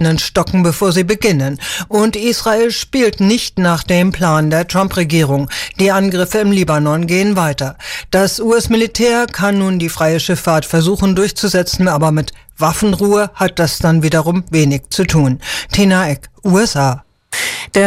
Arbeiten stocken, bevor sie beginnen. Und Israel spielt nicht nach dem Plan der Trump-Regierung. Die Angriffe im Libanon gehen weiter. Das US-Militär kann nun die freie Schifffahrt versuchen durchzusetzen, aber mit Waffenruhe hat das dann wiederum wenig zu tun. Tina Eck, USA.